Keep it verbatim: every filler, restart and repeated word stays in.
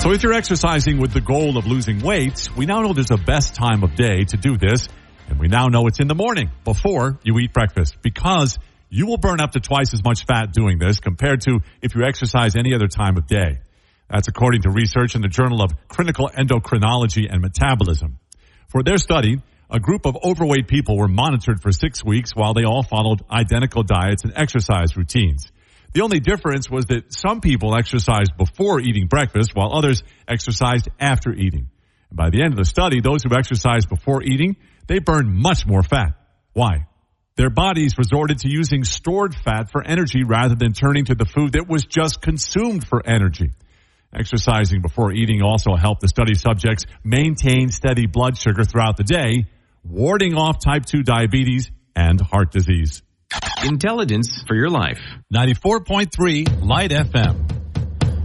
So if you're exercising with the goal of losing weight, we now know there's a best time of day to do this. And we now know it's in the morning before you eat breakfast, because you will burn up to twice as much fat doing this compared to if you exercise any other time of day. That's according to research in the Journal of Clinical Endocrinology and Metabolism. For their study, a group of overweight people were monitored for six weeks while they all followed identical diets and exercise routines. The only difference was that some people exercised before eating breakfast while others exercised after eating. And by the end of the study, those who exercised before eating, they burned much more fat. Why? Their bodies resorted to using stored fat for energy rather than turning to the food that was just consumed for energy. Exercising before eating also helped the study subjects maintain steady blood sugar throughout the day, warding off type two diabetes and heart disease. Intelligence for your life. ninety-four point three Light F M.